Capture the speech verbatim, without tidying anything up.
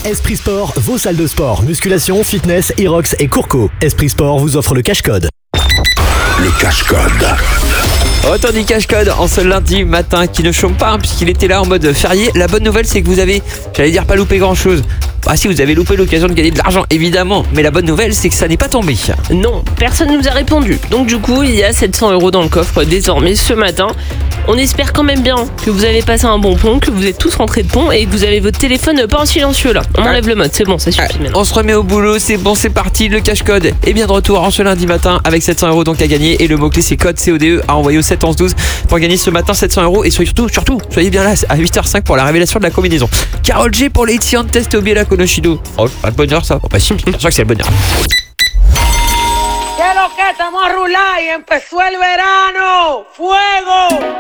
Esprit Sport, vos salles de sport, musculation, fitness, Irox et Courco. Esprit Sport vous offre le cash-code. Le cash-code. Autant dit cash-code en ce lundi matin qui ne chôme pas hein, puisqu'il était là en mode férié. La bonne nouvelle c'est que vous avez, j'allais dire pas loupé grand chose. Ah si, vous avez loupé l'occasion de gagner de l'argent évidemment, mais la bonne nouvelle c'est que ça n'est pas tombé. Non, personne ne nous a répondu. Donc du coup, il y a sept cents euros dans le coffre désormais ce matin. On espère quand même bien que vous avez passé un bon pont, que vous êtes tous rentrés de pont et que vous avez votre téléphone pas en silencieux là. On enlève le mode, c'est bon, ça suffit maintenant. On se remet au boulot, c'est bon, c'est parti, le cash-code est bien de retour en ce lundi matin avec sept cents euros donc à gagner et le mot-clé c'est code C O D E à envoyer au sept onze douze pour gagner ce matin sept cents euros et surtout, surtout, soyez bien là à huit heures cinq pour la révélation de la combinaison. Carole G pour les Itzian Test Obi la Konoshido. Oh, pas de bonheur ça. Oh, bah si, bien sûr que c'est le bonheur. ¿Qué lo que estamos a rular y empezó el verano? ¡Fuego!